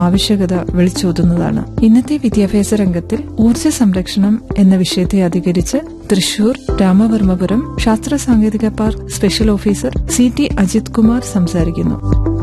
ആവശ്യകത വിളിച്ചോതുന്നതാണ്. ഇന്നത്തെ വിദ്യാഭ്യാസ രംഗത്തിൽ ഊർജ്ജ സംരക്ഷണം എന്ന വിഷയത്തെ അധികരിച്ച് തൃശൂർ രാമവർമ്മപുരം ശാസ്ത്ര സാങ്കേതിക park special officer CT Ajith Kumar സംസാരിക്കുന്നു.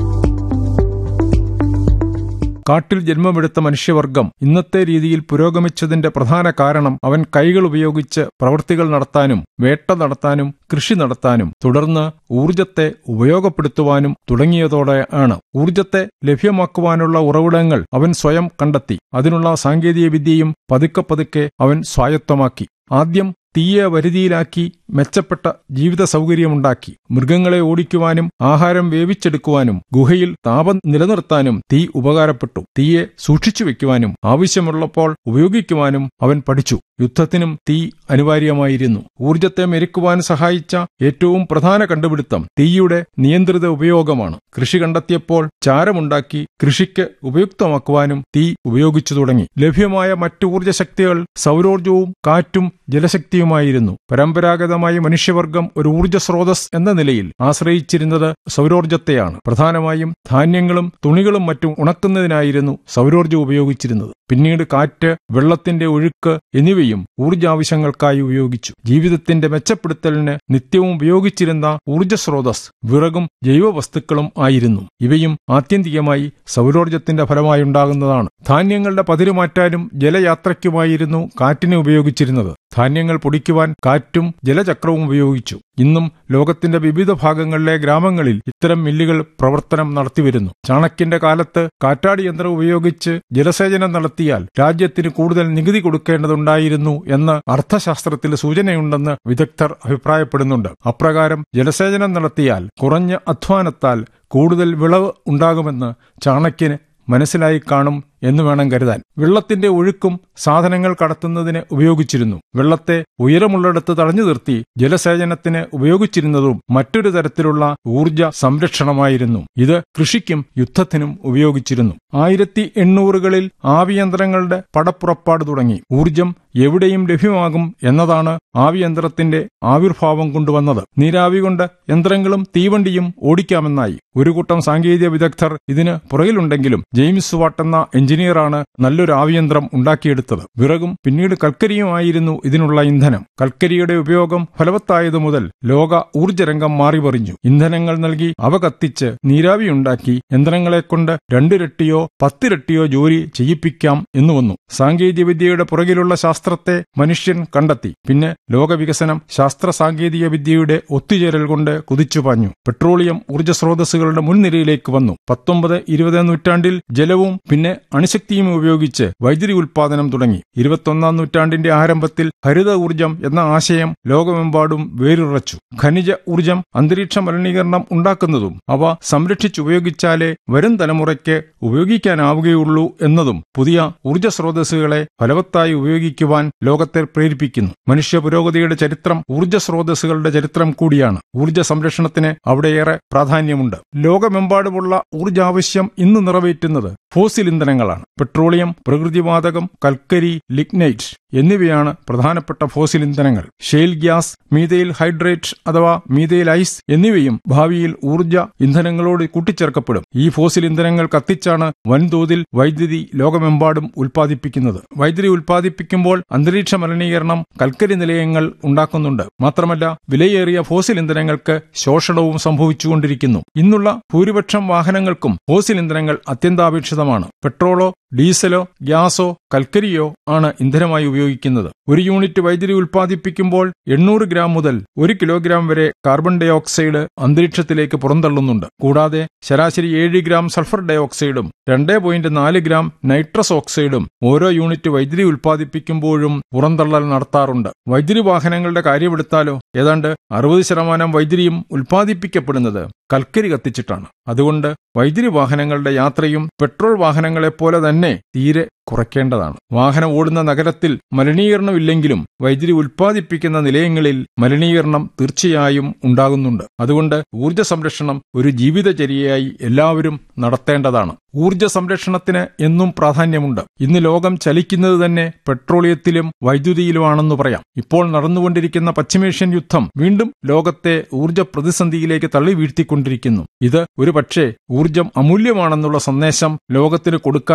കാട്ടിൽ ജന്മമെടുത്ത മനുഷ്യവർഗം ഇന്നത്തെ രീതിയിൽ പുരോഗമിച്ചതിന്റെ പ്രധാന കാരണം അവൻ കൈകൾ ഉപയോഗിച്ച് പ്രവൃത്തികൾ നടത്താനും വേട്ട നടത്താനും കൃഷി നടത്താനും തുടർന്ന് ഊർജത്തെ ഉപയോഗപ്പെടുത്തുവാനും തുടങ്ങിയതോടെ ആണ്. ഊർജത്തെ ലഭ്യമാക്കുവാനുള്ള ഉറവിടങ്ങൾ അവൻ സ്വയം കണ്ടെത്തി. അതിനുള്ള സാങ്കേതിക വിദ്യയും പതുക്കെ പതുക്കെ അവൻ സ്വായത്തമാക്കി. ആദ്യം തീയെ വരുതിയിലാക്കി മെച്ചപ്പെട്ട ജീവിത സൗകര്യമുണ്ടാക്കി. മൃഗങ്ങളെ ഓടിക്കുവാനും ആഹാരം വേവിച്ചെടുക്കുവാനും ഗുഹയിൽ താപം നിലനിർത്താനും തീ ഉപകാരപ്പെട്ടു. തീയെ സൂക്ഷിച്ചു വെക്കുവാനും ആവശ്യമുള്ളപ്പോൾ ഉപയോഗിക്കുവാനും അവൻ പഠിച്ചു. യുദ്ധത്തിനും തീ അനിവാര്യമായിരുന്നു. ഊർജത്തെ മെരുക്കുവാൻ സഹായിച്ച ഏറ്റവും പ്രധാന കണ്ടുപിടുത്തം തീയുടെ നിയന്ത്രിത ഉപയോഗമാണ്. കൃഷി കണ്ടെത്തിയപ്പോൾ ചാരമുണ്ടാക്കി കൃഷിക്ക് ഉപയുക്തമാക്കുവാനും തീ ഉപയോഗിച്ചു തുടങ്ങി. ലഭ്യമായ മറ്റു ഊർജ്ജശക്തികൾ സൗരോർജവും കാറ്റും ജലശക്തിയുമായിരുന്നു. പരമ്പരാഗതമായി മനുഷ്യവർഗം ഒരു ഊർജ്ജ സ്രോതസ് എന്ന നിലയിൽ ആശ്രയിച്ചിരുന്നത് സൗരോർജത്തെയാണ്. പ്രധാനമായും ധാന്യങ്ങളും തുണികളും മറ്റും ഉണക്കുന്നതിനായിരുന്നു സൗരോർജം ഉപയോഗിച്ചിരുന്നത്. പിന്നീട് കാറ്റ്, വെള്ളത്തിന്റെ ഒഴുക്ക് എന്നിവയും ഊർജ്ജാവശ്യങ്ങൾക്കായി ഉപയോഗിച്ചു. ജീവിതത്തിന്റെ മെച്ചപ്പെടുത്തലിന് നിത്യവും ഉപയോഗിച്ചിരുന്ന ഊർജ്ജ സ്രോതസ് വിറകും ജൈവവസ്തുക്കളും ആയിരുന്നു. ഇവയും ആത്യന്തികമായി സൗരോർജത്തിന്റെ ഫലമായുണ്ടാകുന്നതാണ്. ധാന്യങ്ങളുടെ പതിരുമാറ്റാനും ജലയാത്രയ്ക്കുമായിരുന്നു കാറ്റിനെ ഉപയോഗിച്ചിരുന്നത്. ധാന്യങ്ങൾ പൊടിക്കുവാൻ കാറ്റും ജലചക്രവും ഉപയോഗിച്ചു. ഇന്നും ലോകത്തിന്റെ വിവിധ ഭാഗങ്ങളിലെ ഗ്രാമങ്ങളിൽ ഇത്തരം മില്ലുകൾ പ്രവർത്തനം നടത്തിവരുന്നു. ചാണക്യന്റെ കാലത്ത് കാറ്റാടി യന്ത്രം ഉപയോഗിച്ച് ജലസേചനം നടത്തിയാൽ രാജ്യത്തിന് കൂടുതൽ നികുതി കൊടുക്കേണ്ടതുണ്ടായിരുന്നു എന്ന് അർത്ഥശാസ്ത്രത്തിൽ സൂചനയുണ്ടെന്ന് വിദഗ്ധർ അഭിപ്രായപ്പെടുന്നുണ്ട്. അപ്രകാരം ജലസേചനം നടത്തിയാൽ കുറഞ്ഞ അധ്വാനത്താൽ കൂടുതൽ വിളവ് ഉണ്ടാകുമെന്ന് ചാണക്യന് മനസ്സിലായി കാണും എന്ന് വേണം കരുതാൻ. വെള്ളത്തിന്റെ ഒഴുക്കും സാധനങ്ങൾ കടത്തുന്നതിന് ഉപയോഗിച്ചിരുന്നു. വെള്ളത്തെ ഉയരമുള്ളിടത്ത് തടഞ്ഞു നിർത്തി ജലസേചനത്തിന് ഉപയോഗിച്ചിരുന്നതും മറ്റൊരു തരത്തിലുള്ള ഊർജ സംരക്ഷണമായിരുന്നു. ഇത് കൃഷിക്കും യുദ്ധത്തിനും ഉപയോഗിച്ചിരുന്നു. 1800കളിൽ ആവിയന്ത്രങ്ങളുടെ പടപ്പുറപ്പാട് തുടങ്ങി. ഊർജം എവിടെയും ലഭ്യമാകും എന്നതാണ് ആവിയന്ത്രത്തിന്റെ ആവിർഭാവം കൊണ്ടുവന്നത്. നീരാവി കൊണ്ട് യന്ത്രങ്ങളും തീവണ്ടിയും ഓടിക്കാമെന്നായി. ഒരു കൂട്ടം സാങ്കേതിക വിദഗ്ധർ ഇതിന് പുറകിലുണ്ടെങ്കിലും ജെയിംസ് വാട്ട് എന്ന എഞ്ചിനീയറാണ് നല്ലൊരു ആവിയന്ത്രം ഉണ്ടാക്കിയെടുത്തത്. വിറകും പിന്നീട് കൽക്കരിയുമായിരുന്നു ഇതിനുള്ള ഇന്ധനം. കൽക്കരിയുടെ ഉപയോഗം ഫലവത്തായതു മുതൽ ലോക ഊർജ്ജരംഗം മാറിമറിഞ്ഞു. ഇന്ധനങ്ങൾ നൽകി അവ കത്തിച്ച് നീരാവിയുണ്ടാക്കി യന്ത്രങ്ങളെക്കൊണ്ട് 2 ഇരട്ടിയോ 10 ഇരട്ടിയോ ജോലി ചെയ്യിപ്പിക്കാം എന്നു വന്നു. സാങ്കേതികവിദ്യയുടെ പുറകിലുള്ള ശാസ്ത്രത്തെ മനുഷ്യൻ കണ്ടെത്തി. പിന്നെ ലോകവികസനം ശാസ്ത്ര സാങ്കേതിക വിദ്യയുടെ ഒത്തുചേരൽ കൊണ്ട് കുതിച്ചുപാഞ്ഞു. പെട്രോളിയം ഊർജ്ജ സ്രോതസ്സുകളുടെ മുൻനിരയിലേക്ക് വന്നു. 19-20 നൂറ്റാണ്ടിൽ ജലവും പിന്നെ അണുശക്തിയും ഉപയോഗിച്ച് വൈദ്യുതി ഉൽപാദനം തുടങ്ങി. 21ാം നൂറ്റാണ്ടിന്റെ ആരംഭത്തിൽ ഹരിത ഊർജം എന്ന ആശയം ലോകമെമ്പാടും വേരുറച്ചു. ഖനിജ ഊർജം അന്തരീക്ഷ മലിനീകരണം ഉണ്ടാക്കുന്നതും അവ സംരക്ഷിച്ചുപയോഗിച്ചാലേ വരും തലമുറയ്ക്ക് ഉപയോഗിക്കാനാവുകയുള്ളൂ എന്നതും പുതിയ ഊർജ സ്രോതസ്സുകളെ ഫലവത്തായി ഉപയോഗിക്കുവാൻ ലോകത്തെ പ്രേരിപ്പിക്കുന്നു. മനുഷ്യ പുരോഗതിയുടെ ചരിത്രം ഊർജ സ്രോതസ്സുകളുടെ ചരിത്രം കൂടിയാണ്. ഊർജ സംരക്ഷണത്തിന് അവിടെയേറെ പ്രാധാന്യമുണ്ട്. ലോകമെമ്പാടുമുള്ള ഊർജാവശ്യം ഇന്ന് നിറവേറ്റുന്നത് ഫോസിൽ ഇന്ധനങ്ങളാണ്. പെട്രോളിയം, പ്രകൃതിവാതകം, കൽക്കരി, ലിഗ്നൈറ്റ് എന്നിവയാണ് പ്രധാനപ്പെട്ട ഫോസിൽ ഇന്ധനങ്ങൾ. ഷെയിൽ ഗ്യാസ്, മീഥൈൽ ഹൈഡ്രേറ്റ് അഥവാ മീഥൈൽ ഐസ് എന്നിവയും ഭാവിയിൽ ഊർജ ഇന്ധനങ്ങളോട് കൂട്ടിച്ചേർക്കപ്പെടും. ഈ ഫോസിൽ ഇന്ധനങ്ങൾ കത്തിച്ചാണ് വൻതോതിൽ വൈദ്യുതി ലോകമെമ്പാടും ഉൽപ്പാദിപ്പിക്കുന്നത്. വൈദ്യുതി ഉൽപ്പാദിപ്പിക്കുമ്പോൾ അന്തരീക്ഷ മലിനീകരണം കൽക്കരി നിലയങ്ങൾ ഉണ്ടാക്കുന്നുണ്ട്. മാത്രമല്ല വിലയേറിയ ഫോസിൽ ഇന്ധനങ്ങൾക്ക് ശോഷണവും സംഭവിച്ചുകൊണ്ടിരിക്കുന്നു. ഇന്നുള്ള ഭൂരിപക്ഷം വാഹനങ്ങൾക്കും ഫോസിൽ ഇന്ധനങ്ങൾ അത്യന്താപേക്ഷിതമാണ്. പെട്രോളോ ഡീസലോ ഗ്യാസോ കൽക്കരിയോ ആണ് ഇന്ധനമായി ഉപയോഗിക്കുന്നത്. 1 യൂണിറ്റ് വൈദ്യുതി ഉൽപ്പാദിപ്പിക്കുമ്പോൾ 800 ഗ്രാം മുതൽ 1 കിലോഗ്രാം വരെ കാർബൺ ഡൈ ഓക്സൈഡ് അന്തരീക്ഷത്തിലേക്ക് പുറന്തള്ളുന്നുണ്ട്. കൂടാതെ ശരാശരി 7 gram sulphur dye ഓക്സൈഡും 2.4 gram nitrous ഓക്സൈഡും ഓരോ യൂണിറ്റ് വൈദ്യുതി ഉൽപ്പാദിപ്പിക്കുമ്പോഴും പുറന്തള്ളൽ നടത്താറുണ്ട്. വൈദ്യുതി വാഹനങ്ങളുടെ കാര്യമെടുത്താലോ ഏതാണ്ട് 60% വൈദ്യുതിയും ഉൽപ്പാദിപ്പിക്കപ്പെടുന്നത് കൽക്കരി കത്തിച്ചിട്ടാണ്. അതുകൊണ്ട് വൈദ്യുതി വാഹനങ്ങളുടെ യാത്രയും പെട്രോൾ വാഹനങ്ങളെപ്പോലെ തന്നെ തീരെ കുറയ്ക്കേണ്ടതാണ്. വാഹനം ഓടുന്ന നഗരത്തിൽ മലിനീകരണമില്ലെങ്കിലും വൈദ്യുതി ഉൽപ്പാദിപ്പിക്കുന്ന നിലയങ്ങളിൽ മലിനീകരണം തീർച്ചയായും ഉണ്ടാകുന്നുണ്ട്. അതുകൊണ്ട് ഊർജ്ജ സംരക്ഷണം ഒരു ജീവിതചര്യയായി എല്ലാവരും നടത്തേണ്ടതാണ്. ഊർജ്ജ സംരക്ഷണത്തിന് എന്നും പ്രാധാന്യമുണ്ട്. ഇന്ന് ലോകം ചലിക്കുന്നത് തന്നെ പെട്രോളിയത്തിലും വൈദ്യുതിയിലുമാണെന്ന് പറയാം. ഇപ്പോൾ നടന്നുകൊണ്ടിരിക്കുന്ന പശ്ചിമേഷ്യൻ യുദ്ധം വീണ്ടും ലോകത്തെ ഊർജ്ജ പ്രതിസന്ധിയിലേക്ക് തള്ളി വീഴ്ത്തിക്കൊണ്ടിരിക്കുന്നു. ഇത് ഒരു പക്ഷേ ഊർജ്ജം അമൂല്യമാണെന്നുള്ള സന്ദേശം ലോകത്തിന് കൊടുക്കാൻ